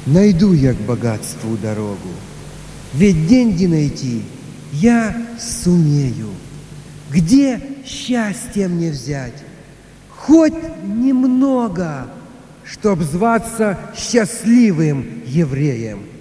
найду я к богатству дорогу, ведь деньги найти я сумею. Где счастье мне взять? Хоть немного, чтоб зваться счастливым евреем.